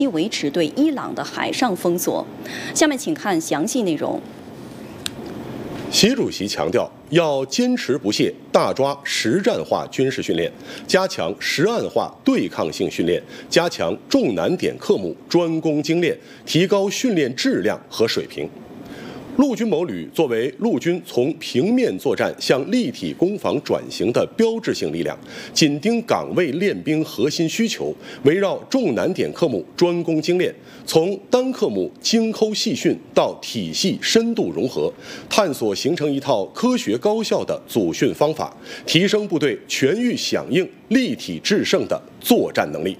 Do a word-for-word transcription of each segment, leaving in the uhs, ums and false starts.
维持对伊朗的海上封锁。下面请看详细内容。 习主席强调，要坚持不懈大抓实战化军事训练，加强实案化对抗性训练，加强重难点科目专攻精练，提高训练质量和水平。陆军某旅作为陆军从平面作战向立体攻防转型的标志性力量，紧盯岗位练兵核心需求，围绕重难点科目专攻精练，从单科目精抠细训到体系深度融合，探索形成一套科学高效的组训方法，提升部队全域响应、立体制胜的作战能力。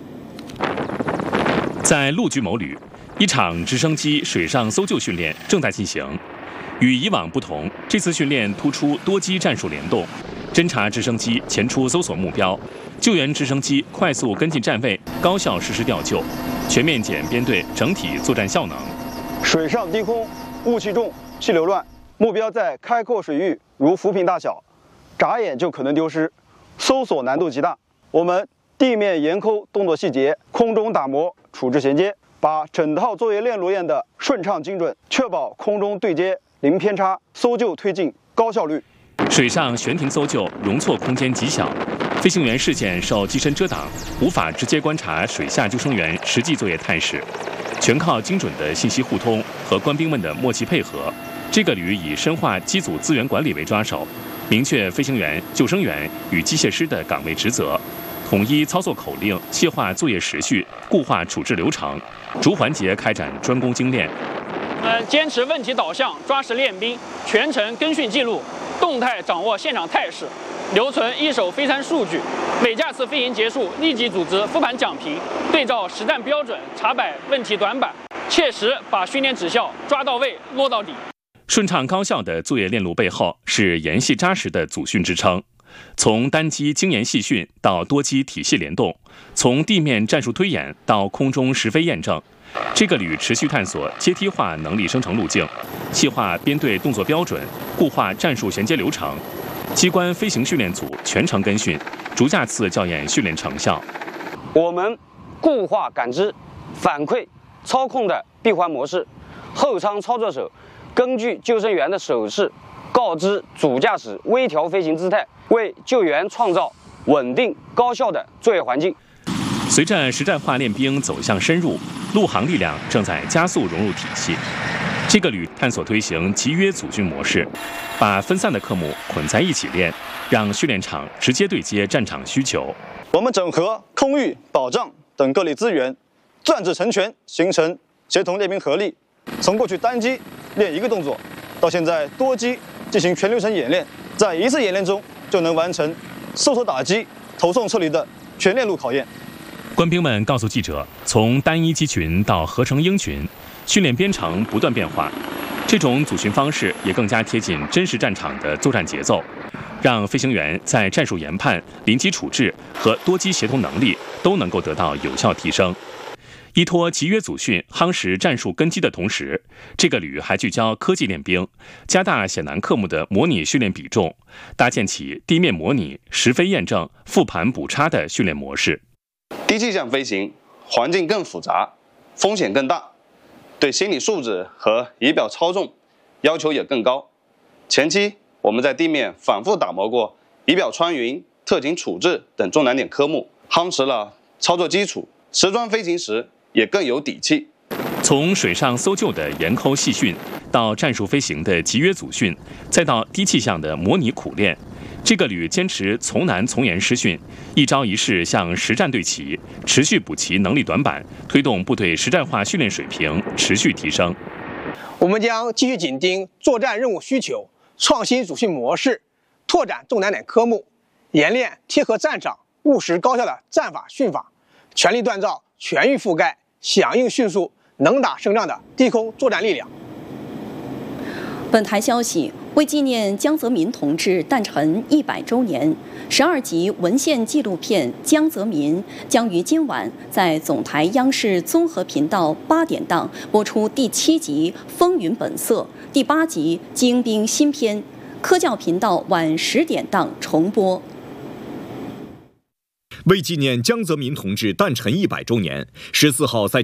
在陆军某旅，一场直升机水上搜救训练正在进行。与以往不同，这次训练突出多机战术联动，侦察直升机前出搜索目标，救援直升机快速跟进站位，高效实施调救，全面检编队整体作战效能。 水上低空，雾气重，气流乱，目标在开阔水域，如浮萍大小，眨眼就可能丢失，搜索难度极大。我们地面严抠动作细节，空中打磨处置衔接，把整套作业链路练得顺畅精准，确保空中对接零偏差，搜救推进高效率。 水上悬停搜救容错空间极小，飞行员视线受机身遮挡，无法直接观察水下救生员实际作业态势，全靠精准的信息互通和官兵们的默契配合。这个旅以深化机组资源管理为抓手，明确飞行员、救生员与机械师的岗位职责，统一操作口令，细化作业时序，固化处置流程，逐环节开展专攻精练。 呃，坚持问题导向，抓实练兵，全程跟训记录，动态掌握现场态势，留存一手飞参数据。每架次飞行结束，立即组织复盘讲评，对照实战标准查摆问题短板，切实把训练指效抓到位、落到底。 顺畅高效的作业链路背后是严细扎实的组训支撑。从单机精研细训到多机体系联动，从地面战术推演到空中实飞验证，这个旅持续探索阶梯化能力生成路径，细化编队动作标准，固化战术衔接流程。机关飞行训练组全程跟训，逐架次校验训练成效。 我们固化感知、反馈、操控的闭环模式，后舱操作手根据救生员的手势告知主驾驶微调飞行姿态，为救援创造稳定高效的作业环境。 随着实战化练兵走向深入，陆航力量正在加速融入体系。这个旅探索推行集约组训模式，把分散的科目捆在一起练，让训练场直接对接战场需求。 我们整合空域、保障等各类资源，战至成全，形成协同练兵合力。从过去单机练一个动作，到现在多机进行全流程演练，在一次演练中就能完成搜索打击、投送撤离的全链路考验。 官兵们告诉记者，从单一机群到合成鹰群，训练编程不断变化，这种组训方式也更加贴近真实战场的作战节奏，让飞行员在战术研判、临机处置和多机协同能力都能够得到有效提升。依托集约组训夯实战术根基的同时，这个旅还聚焦科技练兵，加大险难科目的模拟训练比重，搭建起地面模拟、实飞验证、复盘补差的训练模式。 低气象飞行环境更复杂，风险更大，对心理素质和仪表操纵要求也更高。前期我们在地面反复打磨过仪表穿云、特警处置等重难点科目，夯实了操作基础，实装飞行时也更有底气。 从水上搜救的严抠细训，到战术飞行的集约组训，再到低气象的模拟苦练，这个旅坚持从难从严施训，一招一式向实战对齐，持续补齐能力短板，推动部队实战化训练水平持续提升。 我们将继续紧盯作战任务需求，创新组训模式，拓展重难点科目，研练贴合战场、务实高效的战法训法，全力锻造全域覆盖、响应迅速、能打胜仗的低空作战力量。 本台消息，为纪念江泽民同志诞辰一百周年，十二集文献纪录片《江泽民》将于今晚在总台央视综合频道八点档播出第七集《风云本色》，第八集《精兵新篇》，科教频道晚十点档重播。 为纪念江泽民同志诞辰一百周年，十四号在